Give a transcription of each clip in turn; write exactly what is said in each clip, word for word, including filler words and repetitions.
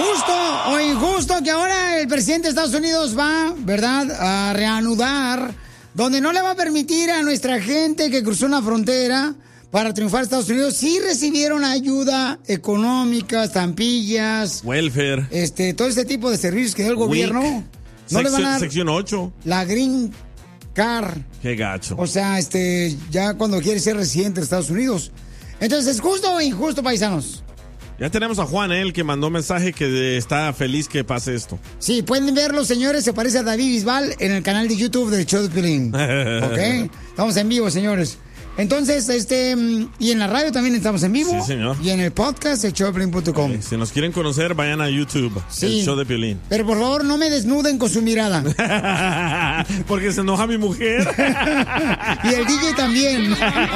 Justo o injusto que ahora el presidente de Estados Unidos va, ¿verdad?, a reanudar, donde no le va a permitir a nuestra gente que cruzó una frontera para triunfar a Estados Unidos, sí recibieron ayuda económica, estampillas, welfare, este, todo este tipo de servicios que da el gobierno. Week. No Sección, le van a dar sección ocho. La Green Card. Qué gacho. O sea, este, ya cuando quiere ser residente de Estados Unidos. Entonces, ¿es justo o injusto, paisanos? Ya tenemos a Juan, él, que mandó mensaje que está feliz que pase esto. Sí, pueden verlo, señores. Se parece a David Bisbal en el canal de YouTube del show de Piolín. ¿Ok? Estamos en vivo, señores. Entonces, este, y en la radio también estamos en vivo. Sí, señor. Y en el podcast, el show de Piolín punto com. Si nos quieren conocer, vayan a YouTube, sí, el show de Piolín. Pero por favor, no me desnuden con su mirada. Porque se enoja mi mujer. Y el D J también.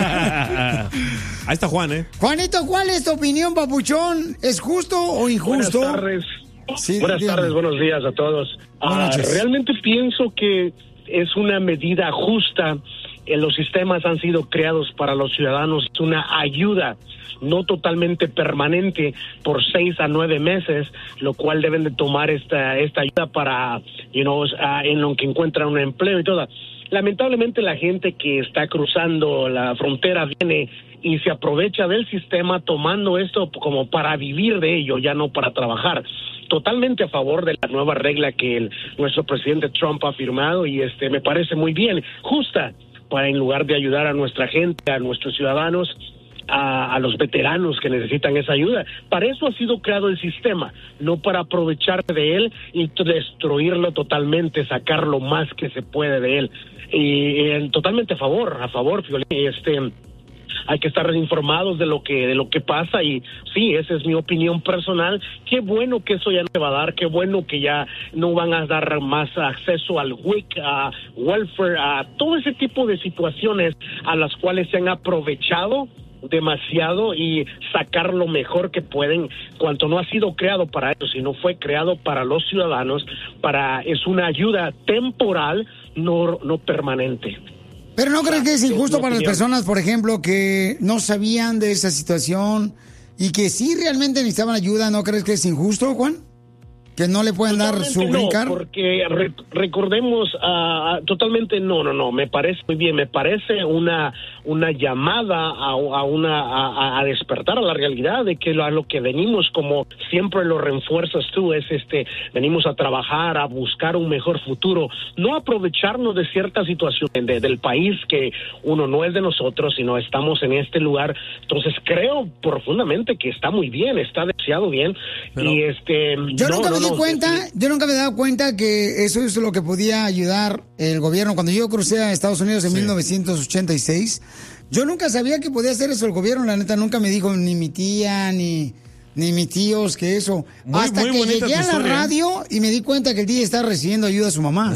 Ahí está Juan, ¿eh? Juanito, ¿cuál es tu opinión, papuchón? ¿Es justo o injusto? Buenas tardes. Sí, Buenas dígame. tardes, buenos días a todos. Uh, realmente pienso que es una medida justa. Eh, los sistemas han sido creados para los ciudadanos. Es una ayuda, no totalmente permanente, por seis a nueve meses, lo cual deben de tomar esta esta ayuda para, you know, uh, en lo que encuentran un empleo y todo. Lamentablemente la gente que está cruzando la frontera viene y se aprovecha del sistema tomando esto como para vivir de ello, ya no para trabajar. Totalmente a favor de la nueva regla que el, nuestro presidente Trump ha firmado y este me parece muy bien, justa, para en lugar de ayudar a nuestra gente, a nuestros ciudadanos, a, a los veteranos que necesitan esa ayuda. Para eso ha sido creado el sistema, no para aprovechar de él y destruirlo totalmente, sacar lo más que se puede de él. Y, y totalmente a favor, a favor, este... hay que estar informados de lo que de lo que pasa y sí, esa es mi opinión personal. Qué bueno que eso ya no se va a dar, qué bueno que ya no van a dar más acceso al W I C, a welfare, a todo ese tipo de situaciones a las cuales se han aprovechado demasiado y sacar lo mejor que pueden, cuanto no ha sido creado para eso, sino fue creado para los ciudadanos, para es una ayuda temporal, no no permanente. Pero ¿no crees que es injusto para las personas, por ejemplo, que no sabían de esa situación y que sí realmente necesitaban ayuda? ¿No crees que es injusto, Juan? ¿Que no le pueden dar su green card? No, porque re recordemos, uh, totalmente no, no, no, me parece muy bien, me parece una una llamada a, a una a, a despertar a la realidad de que lo, a lo que venimos, como siempre lo refuerzas tú, es este, venimos a trabajar, a buscar un mejor futuro, no aprovecharnos de ciertas situaciones de, del país que uno no es de nosotros, sino estamos en este lugar. Entonces creo profundamente que está muy bien, está deseado bien. Pero y este yo no, nunca no, me di no, cuenta, sí. yo nunca me he dado cuenta que eso es lo que podía ayudar el gobierno. Cuando yo crucé a Estados Unidos en sí. mil novecientos ochenta y seis, yo nunca sabía que podía hacer eso el gobierno. La neta, nunca me dijo ni mi tía, ni, ni mis tíos que eso. Muy, Hasta muy que llegué a la historia, radio y me di cuenta que el día estaba recibiendo ayuda a su mamá.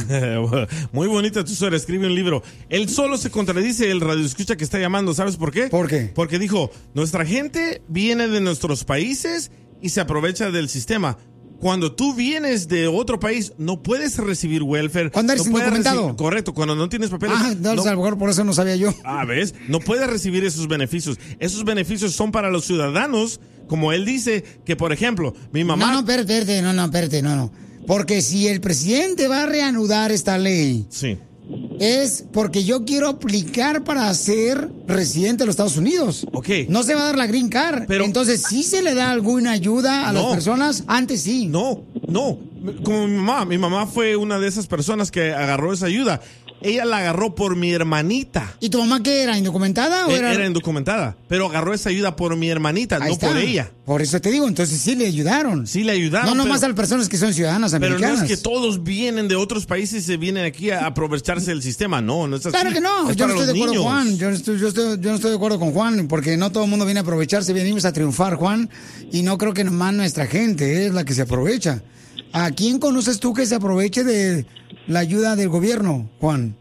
Muy bonita tu historia, escribe un libro. Él solo se contradice el radioescucha que está llamando, ¿sabes por qué? ¿Por qué? Porque dijo, nuestra gente viene de nuestros países y se aprovecha del sistema. Cuando tú vienes de otro país, no puedes recibir welfare. ¿Cuándo eres no indocumentado? Correcto, cuando no tienes papeles. Ah, no, no, a lo mejor por eso no sabía yo. Ah, ¿ves? No puedes recibir esos beneficios. Esos beneficios son para los ciudadanos, como él dice, que por ejemplo, mi mamá... No, no, espérate, espérate, no, no, espérate, no, no. Porque si el presidente va a reanudar esta ley... Sí. Es porque yo quiero aplicar para ser residente de los Estados Unidos. Ok. No se va a dar la green card. Pero entonces, ¿sí se le da alguna ayuda a no, las personas? Antes sí. No, no. Como mi mamá. Mi mamá fue una de esas personas que agarró esa ayuda. Ella la agarró por mi hermanita. ¿Y tu mamá qué era? ¿Indocumentada o era? Era indocumentada, pero agarró esa ayuda por mi hermanita, Ahí no está. por ella. Por eso te digo, entonces sí le ayudaron. Sí le ayudaron. No nomás pero, a las personas que son ciudadanas americanas. Pero no es que todos vienen de otros países y se vienen aquí a aprovecharse del sistema. No, no es así. Claro que no. Es yo no estoy de acuerdo niños. con Juan. Yo no, estoy, yo, estoy, yo no estoy de acuerdo con Juan, porque no todo el mundo viene a aprovecharse. Venimos a triunfar, Juan. Y no creo que nomás nuestra gente es la que se aprovecha. ¿A quién conoces tú que se aproveche de la ayuda del gobierno, Juan?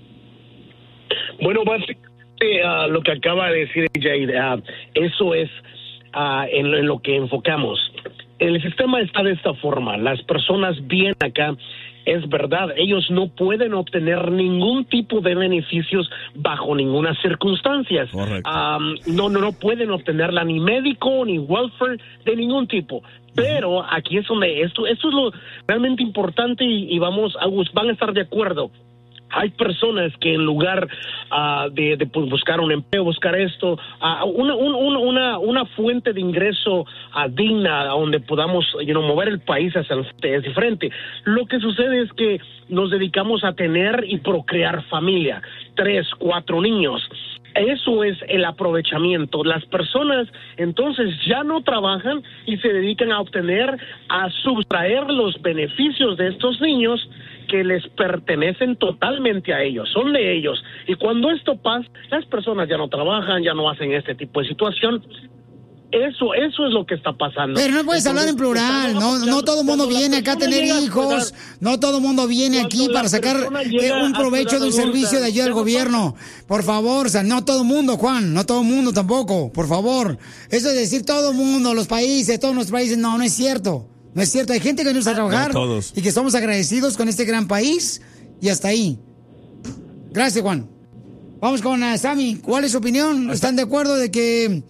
Bueno, básicamente uh, lo que acaba de decir ella, uh, eso es uh, en, en lo que enfocamos. El sistema está de esta forma. Las personas vienen acá es verdad, ellos no pueden obtener ningún tipo de beneficios bajo ninguna circunstancia. Um, no, no, no pueden obtenerla ni médico, ni welfare, de ningún tipo. Pero aquí es donde esto, esto es lo realmente importante y, y vamos a, van a estar de acuerdo. Hay personas que en lugar uh, de, de pues, buscar un empleo, buscar esto, uh, una, un, una, una fuente de ingreso uh, digna donde podamos you know, mover el país hacia el es diferente. Lo que sucede es que nos dedicamos a tener y procrear familia, tres, cuatro niños. Eso es el aprovechamiento. Las personas entonces ya no trabajan y se dedican a obtener, a sustraer los beneficios de estos niños que les pertenecen totalmente a ellos, son de ellos. Y cuando esto pasa, las personas ya no trabajan, ya no hacen este tipo de situación. Eso, eso es lo que está pasando. Pero no puedes hablar en plural, no, no todo el mundo viene acá a tener hijos, no todo el mundo viene aquí para sacar un provecho de un servicio de ayuda del gobierno. Por favor, o sea, no todo el mundo, Juan, no todo el mundo tampoco, por favor. Eso de decir todo el mundo, los países, todos los países, no, no es cierto. No es cierto, hay gente que no gusta trabajar no, todos. Y que estamos agradecidos con este gran país y hasta ahí. Gracias, Juan. Vamos con uh, Sammy, ¿cuál es su opinión? ¿Están de acuerdo de que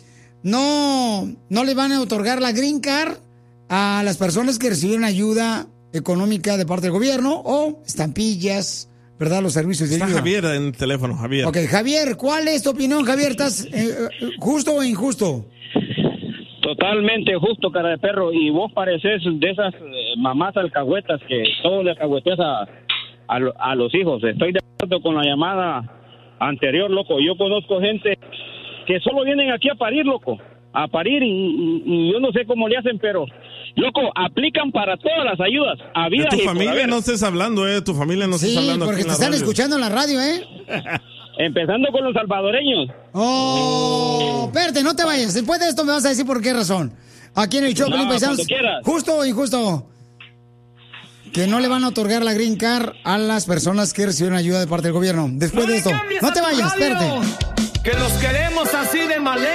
no, no le van a otorgar la Green Card a las personas que recibieron ayuda económica de parte del gobierno o estampillas, verdad, los servicios de Está ayuda? Javier en el teléfono, Javier. Ok, Javier, ¿cuál es tu opinión, Javier? ¿Estás eh, justo o injusto? Totalmente justo, cara de perro, y vos pareces de esas eh, mamás alcahuetas que todo le alcahueteas a, a, a los hijos. Estoy de acuerdo con la llamada anterior, loco. Yo conozco gente que solo vienen aquí a parir, loco, a parir y, y, y yo no sé cómo le hacen, pero, loco, aplican para todas las ayudas. A vida de tu y familia no estés hablando, eh, tu familia no estés sí, hablando porque aquí en te la están radio. escuchando en la radio, ¿eh? Empezando con los salvadoreños. Oh, espérate, no te vayas. Después de esto me vas a decir por qué razón. Aquí en el show, No, Pelín Paisanos, cuando quieras. justo o injusto, que no le van a otorgar la Green Card a las personas que recibieron ayuda de parte del gobierno. Después No de esto, le cambies no a te tu vayas, radio, espérate. Que los queremos así de mal.